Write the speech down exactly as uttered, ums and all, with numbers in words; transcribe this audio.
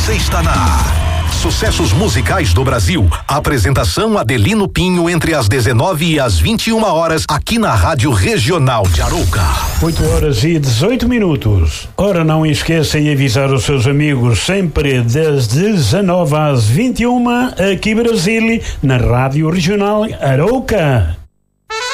Você está na Sucessos Musicais do Brasil. Apresentação Adelino Pinho entre as dezenove e as vinte e uma horas aqui na Rádio Regional de Arouca. oito horas e dezoito minutos. Ora, não esqueça de avisar os seus amigos sempre das dezenove às vinte e uma aqui em Brasília, na Rádio Regional Arouca.